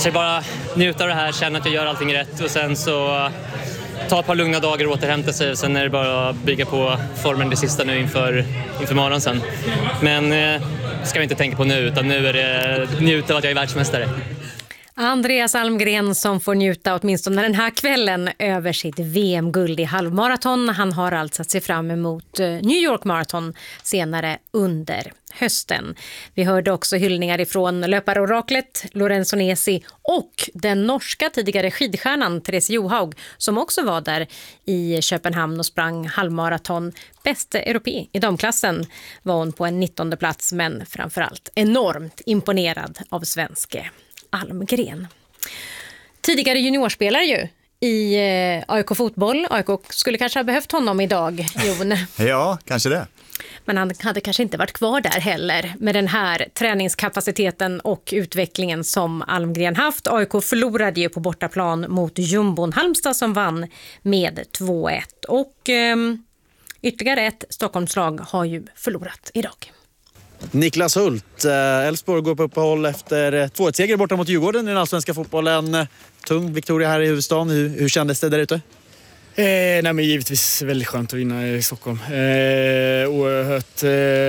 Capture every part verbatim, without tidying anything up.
Så bara njuta av det här, känna att jag gör allting rätt och sen så ta ett par lugna dagar och återhämta sig. Sen är det bara att bygga på formen det sista nu inför, inför morgon sen. Men eh, ska vi inte tänka på nu, utan nu är det njuta av att jag är världsmästare. Andreas Almgren som får njuta åtminstone den här kvällen över sitt V M-guld i halvmaraton. Han har alltså att se fram emot New York Marathon senare under hösten. Vi hörde också hyllningar ifrån löparoraklet Lorenzo Nesi och den norska tidigare skidstjärnan Therese Johaug som också var där i Köpenhamn och sprang halvmaraton. Bäste europé i damklassen var hon på en nittonde plats, men framförallt enormt imponerad av svenske Almgren. Tidigare juniorspelare ju i eh, A I K fotboll. A I K skulle kanske ha behövt honom idag, Jon. Ja, kanske det. Men han hade kanske inte varit kvar där heller med den här träningskapaciteten och utvecklingen som Almgren haft. A I K förlorade ju på bortaplan mot Jumbon Halmstad som vann med två ett. Och eh, ytterligare ett Stockholmslag har ju förlorat idag. Niklas Hult, Elfsborg går på uppehåll efter två ett-seger borta mot Djurgården i den allsvenska fotbollen. Tung Victoria här i huvudstaden. Hur, hur kändes det där ute? Eh, nej men givetvis väldigt skönt att vinna i Stockholm. Eh, oerhört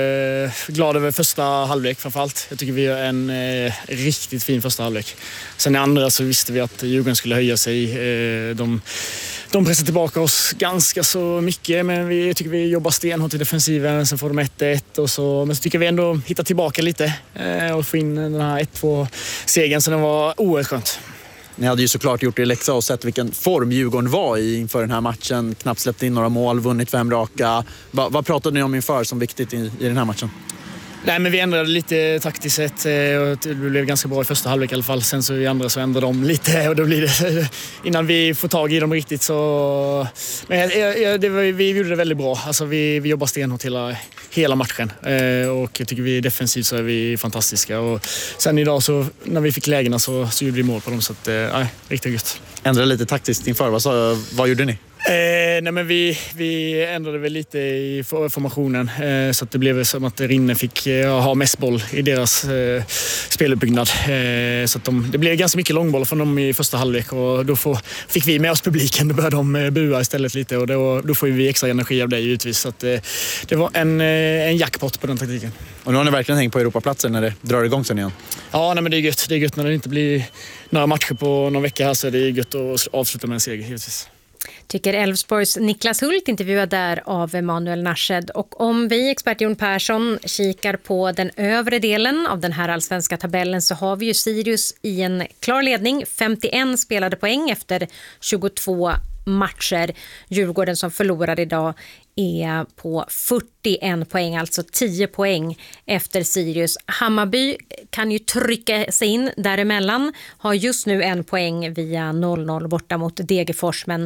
eh, glad över första halvlek framförallt. Jag tycker vi gör en eh, riktigt fin första halvlek. Sen i andra så visste vi att Djurgården skulle höja sig. Eh, de, de pressar tillbaka oss ganska så mycket, men vi tycker vi jobbar stenhårt i defensiven. Sen får de ett ett och så, men så tycker vi ändå hitta tillbaka lite eh, och få in den här ett två-segern, så den var oerhört skönt. Ni hade ju såklart gjort det i läxa och sett vilken form Djurgården var i inför den här matchen. Knappt släppt in några mål, vunnit fem raka. Va, vad pratade ni om inför som viktigt i, i den här matchen? Nej, men vi ändrade lite taktiskt sett och det blev ganska bra i första halvlek i alla fall. Sen så i andra så ändrade de lite och då blir det innan vi får tag i dem riktigt så... Men ja, det var, vi gjorde det väldigt bra. Alltså vi, vi jobbar stenhårt hela, hela matchen och jag tycker vi defensivt så är vi fantastiska. Och sen idag så när vi fick lägena så, så gjorde vi mål på dem, så att, nej, riktigt gött. Ändrade lite taktiskt inför, vad, så, vad gjorde ni? Eh, nej men vi, vi ändrade väl lite i formationen eh, så att det blev som att Rinne fick eh, ha mest boll i deras eh, speluppbyggnad. Eh, så att de, det blev ganska mycket långboll från dem i första halvlek och då får, fick vi med oss publiken. Då började de eh, bua istället lite och då, då får vi extra energi av det givetvis. Så att, eh, det var en, eh, en jackpot på den taktiken. Och nu har ni verkligen hängt på Europaplatsen när det drar igång sen igen. Ja, nej men det är gött. Det är gött när det inte blir några matcher på någon vecka här, så är det gött att avsluta med en seger givetvis. Tycker Elfsborgs Niklas Hult, intervjuad där av Emanuel Narshed. Och om vi, expert Jon Persson, kikar på den övre delen av den här allsvenska tabellen så har vi ju Sirius i en klar ledning. femtioen spelade poäng efter tjugotvå matcher. Djurgården som förlorade idag är på fyrtioen poäng, alltså tio poäng efter Sirius. Hammarby kan ju trycka sig in däremellan, har just nu en poäng via noll noll borta mot Degerfors, men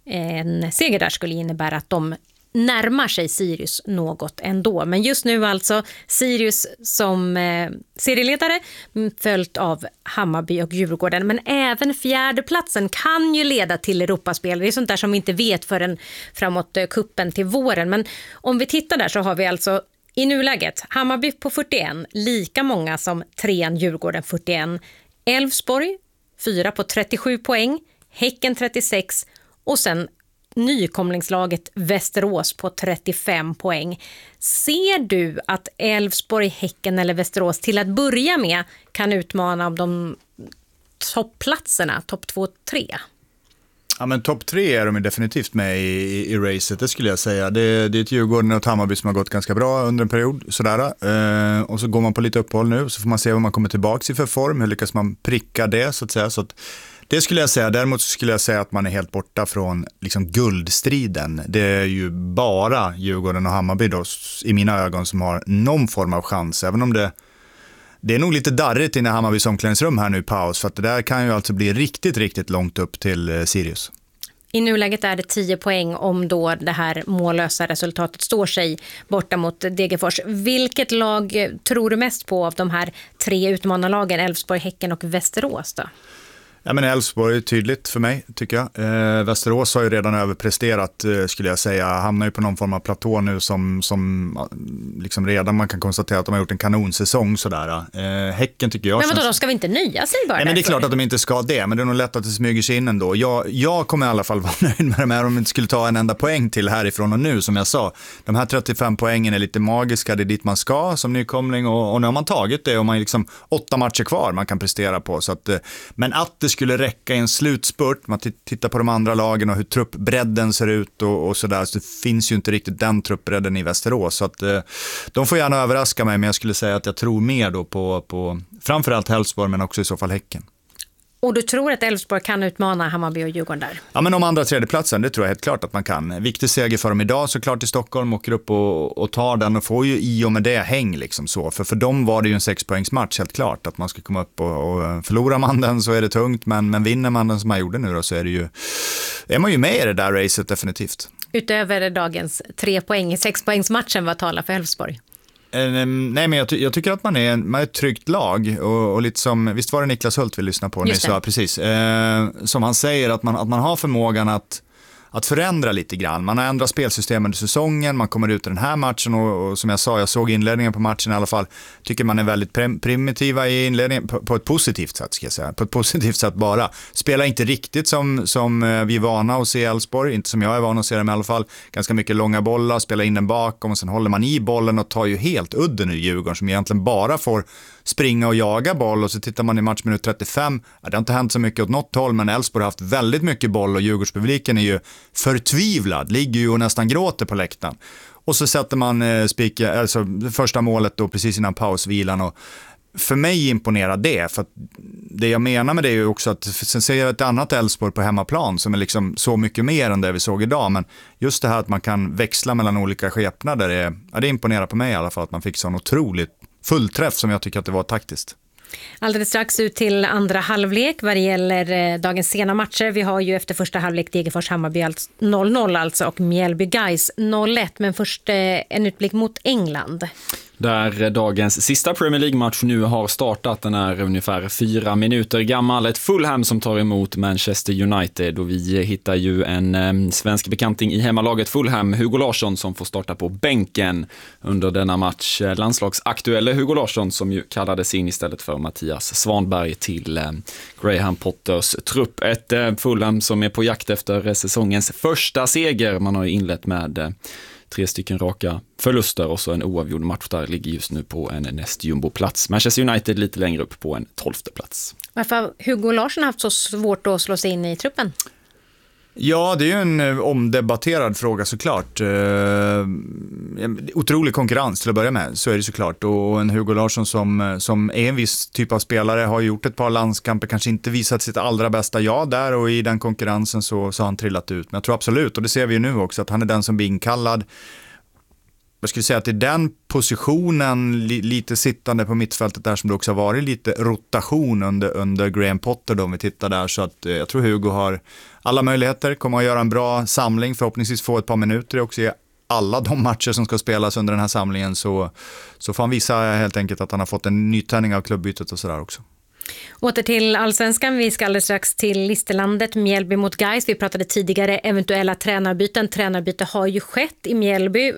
en seger där skulle innebära att de närmar sig Sirius något ändå. Men just nu alltså Sirius som eh, serieledare följt av Hammarby och Djurgården. Men även fjärdeplatsen kan ju leda till Europaspel. Det är sånt där som vi inte vet förrän framåt eh, kuppen till våren. Men om vi tittar där så har vi alltså i nuläget Hammarby på fyrtioen, lika många som trean Djurgården fyrtioen. Elfsborg fyra på trettiosju poäng, Häcken trettiosex och sen nykomlingslaget Västerås på trettiofem poäng. Ser du att Elfsborg, Häcken eller Västerås till att börja med kan utmana om de toppplatserna, topp två tre? Ja, men topp tre är de definitivt med i, i, i racet, det skulle jag säga. Det, det är ett Djurgården och ett Hammarby som har gått ganska bra under en period. Sådär. Eh, och så går man på lite uppehåll nu, så får man se vad man kommer tillbaka i för form. Hur lyckas man pricka det, så att säga. Så att det skulle jag säga. Däremot skulle jag säga att man är helt borta från liksom guldstriden. Det är ju bara Djurgården och Hammarby då, i mina ögon, som har någon form av chans. Även om det, det är nog lite darrigt inne i Hammarbys omklädningsrum här nu i paus. För att det där kan ju alltså bli riktigt, riktigt långt upp till eh, Sirius. I nuläget är det tio poäng om då det här mållösa resultatet står sig borta mot Degerfors. Vilket lag tror du mest på av de här tre utmanarlagen, Elfsborg, Häcken och Västerås då? Ja, men Elfsborg är tydligt för mig, tycker jag. Eh, Västerås har ju redan överpresterat, eh, skulle jag säga. Hamnar ju på någon form av platå nu som, som liksom redan man kan konstatera att de har gjort en kanonsäsong sådär. Eh, häcken tycker jag... Men vadå, känns... de ska vi inte nöja sig bara? Nej, men det är klart att de inte ska det, men det är nog lätt att det smyger sig in ändå. Jag, jag kommer i alla fall vara nöjd med de här om de inte skulle ta en enda poäng till härifrån och nu, som jag sa. De här trettiofem poängen är lite magiska, det är dit man ska som nykomling, och, och nu har man tagit det och man har liksom åtta matcher kvar man kan prestera på. Så att, men att det skulle räcka i en slutspurt, man t- tittar på de andra lagen och hur truppbredden ser ut och, och sådär, så det finns ju inte riktigt den truppbredden i Västerås. Så att eh, de får gärna överraska mig, men jag skulle säga att jag tror mer då på, på framförallt Elfsborg, men också i så fall Häcken. Och du tror att Elfsborg kan utmana Hammarby och Djurgården där? Ja, men om andra tredjeplatsen, det tror jag helt klart att man kan. Viktig seger för dem idag såklart i Stockholm, åker upp och, och tar den och får ju i och med det häng liksom så. För för dem var det ju en sexpoängsmatch helt klart, att man ska komma upp och, och förlorar man den så är det tungt, men, men vinner man den som man gjorde nu då, så är det ju, är man ju med i det där racet definitivt. Utöver dagens tre poäng i sexpoängsmatchen, vad talar för Elfsborg? Nej, men jag, ty- jag tycker att man är, en, man är ett tryggt lag och, och lite som, visst var det Niklas Hult vi lyssnade på nyss, så precis, eh, som han säger att man, att man har förmågan att att förändra lite grann. Man har ändrat spelsystem under säsongen, man kommer ut i den här matchen och, och som jag sa, jag såg inledningen på matchen i alla fall, tycker man är väldigt prim- primitiva i inledningen på, på ett positivt sätt, ska jag säga. På ett positivt sätt bara. Spelar inte riktigt som, som vi är vana att se Elfsborg, inte som jag är van att se dem i alla fall. Ganska mycket långa bollar, spelar in den bakom och sen håller man i bollen och tar ju helt udden ur Djurgården som egentligen bara får springa och jaga boll, och så tittar man i matchminut trettiofem, det har inte hänt så mycket åt något håll, men Elfsborg har haft väldigt mycket boll och Djurgårdspubliken är ju förtvivlad, ligger ju och nästan gråter på läktaren. Och så sätter man eh, spika, alltså första målet då precis innan pausvilan, och för mig imponerar det, för att det jag menar med det är ju också att sen ser jag ett annat Elfsborg på hemmaplan som är liksom så mycket mer än det vi såg idag, men just det här att man kan växla mellan olika skepnader, är, ja, det imponerar på mig i alla fall, att man fick sån otroligt fullträff som jag tycker att det var taktiskt. Alldeles strax ut till andra halvlek vad det gäller eh, dagens sena matcher. Vi har ju efter första halvlek Degerfors Hammarby alltså noll noll alltså, och Mjällby Gais noll ett, men först eh, en utblick mot England. Där dagens sista Premier League-match nu har startat. Den är ungefär fyra minuter gammal. Ett Fulham som tar emot Manchester United, och vi hittar ju en eh, svensk bekanting i hemmalaget Fulham, Hugo Larsson, som får starta på bänken under denna match. Landslagsaktuelle Hugo Larsson som ju kallades in istället för Mattias Svanberg till eh, Graham Potters trupp. Ett eh, Fulham som är på jakt efter säsongens första seger. Man har ju inlett med eh, tre stycken raka förluster och så en oavgjord match där, ligger just nu på en näst jumbo-plats. Manchester United lite längre upp på en tolfte plats. Varför har Hugo Larsson haft så svårt att slå sig in i truppen? Ja, det är ju en omdebatterad fråga såklart. Eh, otrolig konkurrens till att börja med, så är det såklart. Och en Hugo Larsson som, som är en viss typ av spelare, har gjort ett par landskamper, kanske inte visat sitt allra bästa jag där, och i den konkurrensen så, så har han trillat ut. Men jag tror absolut, och det ser vi ju nu också, att han är den som blir inkallad. Jag skulle säga att i den positionen, li, lite sittande på mittfältet där, som det också har varit lite rotation under, under Graham Potter då, om vi tittar där, så att eh, jag tror Hugo har alla möjligheter, kommer att göra en bra samling, förhoppningsvis få ett par minuter också i alla de matcher som ska spelas under den här samlingen, så, så får han visa helt enkelt att han har fått en nytändning av klubbytet och sådär också. Åter till Allsvenskan, vi ska alldeles strax till Listerlandet, Mjällby mot Gais. Vi pratade tidigare eventuella tränarbyten. Tränarbyte har ju skett i Mjällby.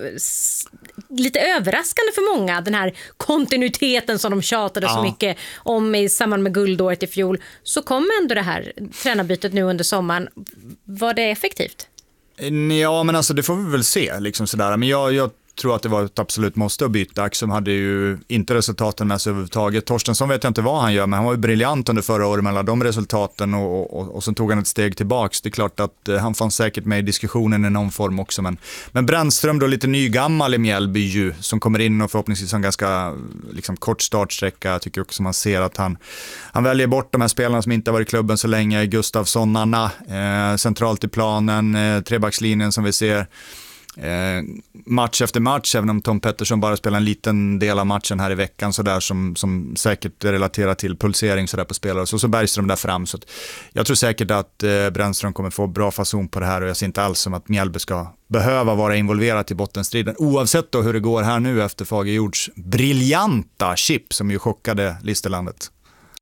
Lite överraskande för många, den här kontinuiteten som de tjatade ja. så mycket om i samband med guldåret i fjol. Så kom ändå det här tränarbytet nu under sommaren. Var det effektivt? Ja, men alltså det får vi väl se liksom sådär. Men jag, jag tror att det var ett absolut måste att byta. Axum hade ju inte resultaten med sig överhuvudtaget. Torstensson vet jag inte vad han gör, men han var ju briljant under förra året mellan de resultaten, och, och, och sen tog han ett steg tillbaks. Det är klart att eh, han fanns säkert med i diskussionen i någon form också, men, men Brännström då, lite nygammal i Mjällby ju, som kommer in och förhoppningsvis har en ganska liksom, kort startsträcka. Jag tycker också man ser att han, han väljer bort de här spelarna som inte har varit i klubben så länge. Gustafssonarna, eh, centralt i planen, eh, trebackslinjen som vi ser. Eh, match efter match, även om Tom Pettersson bara spelar en liten del av matchen här i veckan så där, som, som säkert relaterar till pulsering så där på spelare, så så Bergström där fram, så att jag tror säkert att eh, Brännström kommer få bra fason på det här, och jag ser inte alls som att Mjällby ska behöva vara involverat i bottenstriden, oavsett då hur det går här nu efter Fagerjords briljanta chip som ju chockade Listerlandet.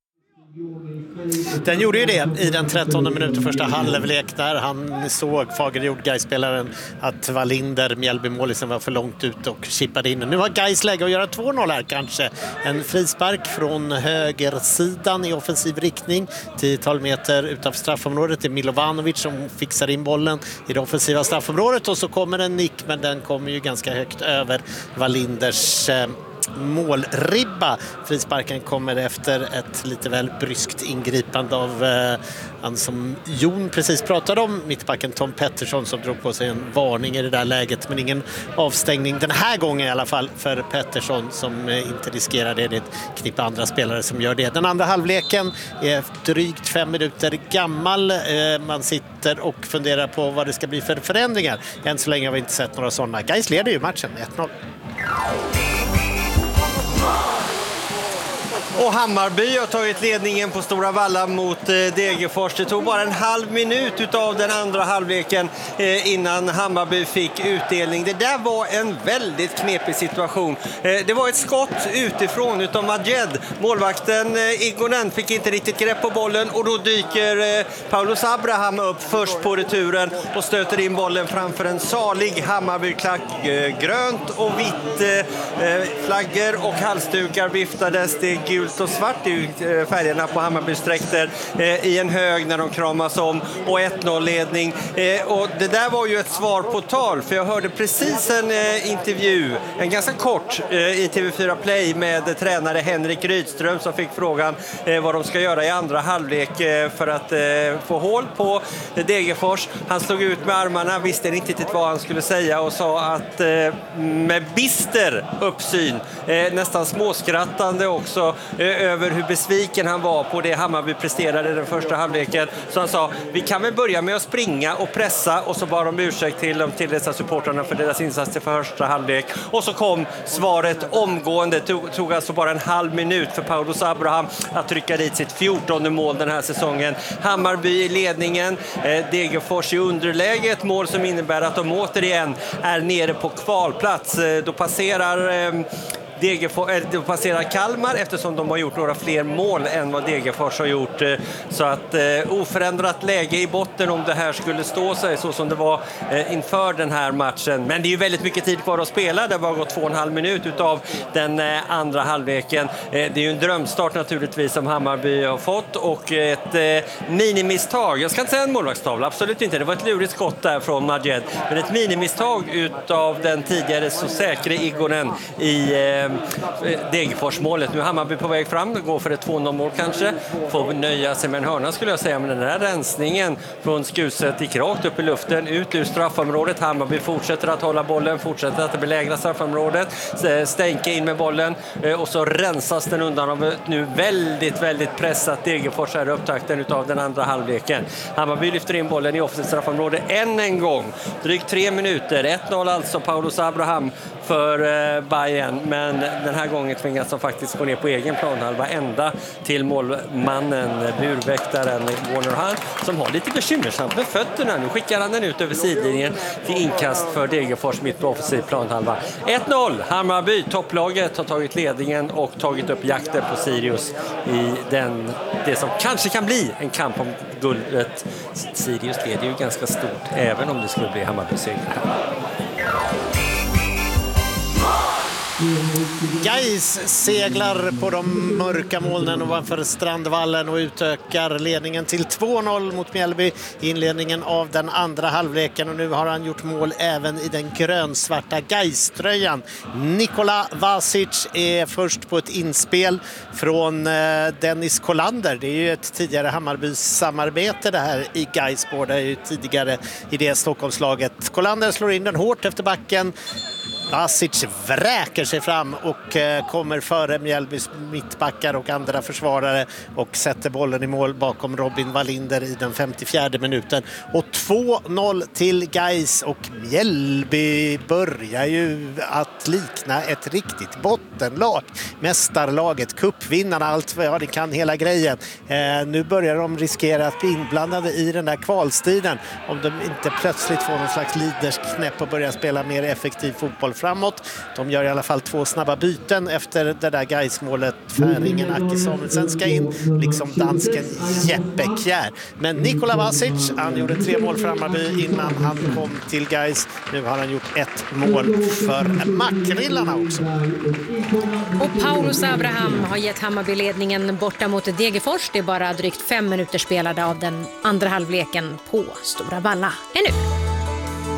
Den gjorde ju det i den trettonde minuten första halvlek där han såg Fagerjord, Gais-spelaren, att Wallinder, Mjällby-målisen, var för långt ut och chippade in. Nu har Gais läge att göra två noll här kanske. En frispark från högersidan i offensiv riktning, tiotal meter utanför straffområdet. Det är Milovanovic som fixar in bollen i det offensiva straffområdet och så kommer en nick, men den kommer ju ganska högt över Wallinders eh, målribba. Frisparken kommer efter ett lite väl bryskt ingripande av eh, han som Jon precis pratade om, mittbacken Tom Pettersson, som drog på sig en varning i det där läget, men ingen avstängning den här gången i alla fall för Pettersson, som eh, inte riskerar det. Det är ett knippe andra spelare som gör det. Den andra halvleken är drygt fem minuter gammal. Eh, man sitter och funderar på vad det ska bli för förändringar. Än så länge har vi inte sett några sådana. Gais leder ju matchen ett noll. Och Hammarby har tagit ledningen på Stora Valla mot Degerfors. Det tog bara en halv minut utav den andra halvleken innan Hammarby fick utdelning. Det där var en väldigt knepig situation. Det var ett skott utifrån utav Majed. Målvakten Igonen fick inte riktigt grepp på bollen och då dyker Paulus Abraham upp först på returen och stöter in bollen framför en salig Hammarby-klack. Grönt och vitt flaggor och halsdukar viftades. Det är gult och svart i färgerna på Hammarbys dräkter eh, i en hög när de kramas om, och ett noll-ledning. Eh, och det där var ju ett svar på tal, för jag hörde precis en eh, intervju, en ganska kort, eh, i T V fyra Play med tränare Henrik Rydström, som fick frågan eh, vad de ska göra i andra halvlek eh, för att eh, få hål på eh, Degerfors. Han slog ut med armarna, visste inte riktigt vad han skulle säga och sa att eh, med bister uppsyn, eh, nästan småskrattande också, över hur besviken han var på det Hammarby presterade i den första halvleken. Så han sa, vi kan väl börja med att springa och pressa, och så bad de ursäkt till de till dessa supportrarna för deras insatser för första halvlek. Och så kom svaret omgående. Det tog, tog alltså bara en halv minut för Paulus Abraham att trycka dit sitt fjortonde mål den här säsongen. Hammarby i ledningen, eh, Degerfors i underläge, ett mål som innebär att de återigen är nere på kvalplats. Eh, då passerar eh, Degerfors, äh, passerar Kalmar, eftersom de har gjort några fler mål än vad Degerfors har gjort. Så att eh, oförändrat läge i botten om det här skulle stå sig så som det var eh, inför den här matchen. Men det är ju väldigt mycket tid kvar att spela. Det har bara gått två och en halv minut utav den eh, andra halvleken. Eh, det är ju en drömstart naturligtvis som Hammarby har fått, och ett eh, minimisstag. Jag ska inte säga en målvaktstavla, absolut inte. Det var ett lurigt skott där från Majed. Men ett minimisstag utav den tidigare så säkra Igonen i eh, Degerfors-målet. Nu är Hammarby på väg fram, går för ett två noll-mål kanske. Får vi nöja sig med en hörna skulle jag säga, men den här rensningen från Skuset gick rakt upp i luften, ut ur straffområdet. Hammarby fortsätter att hålla bollen, fortsätter att belägra straffområdet, stänka in med bollen, och så rensas den undan av ett nu väldigt, väldigt pressat Degerfors här i upptakten utav den andra halvleken. Hammarby lyfter in bollen i offensivt straffområde än en gång. Drygt tre minuter, ett noll alltså, Paulus Abraham för eh, Bayern, men den här gången tvingas de faktiskt gå ner på egen planhalva ända till målmannen, burväktaren Warner Hall, som har lite bekymmersamt med fötterna. Nu skickar han den ut över sidlinjen till inkast för Degerfors mitt på offensiv planhalva. ett noll, Hammarby, topplaget, har tagit ledningen och tagit upp jakten på Sirius i den, det som kanske kan bli en kamp om guldet. Sirius leder ju ganska stort, även om det skulle bli Hammarbys seger. Gais seglar på de mörka molnen ovanför Strandvallen och utökar ledningen till två noll mot Mjällby i inledningen av den andra halvleken, och nu har han gjort mål även i den grönsvarta Gais-tröjan. Nikola Vasic är först på ett inspel från Dennis Kolander. Det är ju ett tidigare Hammarbys samarbete det här i Gais, båda är ju tidigare i det Stockholmslaget. Kolander slår in den hårt efter backen. Vasic vräker sig fram och eh, kommer före Mjällbys mittbackar och andra försvarare och sätter bollen i mål bakom Robin Wallinder i den femtiofjärde minuten. Och två noll till Gais, och Mjällby börjar ju att likna ett riktigt bottenlag. mästarlaget, cupvinnarna, allt, ja, det kan hela grejen. Eh, nu börjar de riskera att bli inblandade i den där kvalstriden om de inte plötsligt får någon slags leadersknäpp och börjar spela mer effektiv fotboll framåt. De gör i alla fall två snabba byten efter det där Gais-målet. Färingen Aki Samuelsen ska in, liksom dansken Jeppe Kjær. Men Nikola Vasic, han gjorde tre mål för Hammarby innan han kom till Gais. Nu har han gjort ett mål för Makrillarna också. Och Paulus Abraham har gett Hammarby-ledningen borta mot Degerfors. Det är bara drygt fem minuter spelade av den andra halvleken på Stora Valla ännu.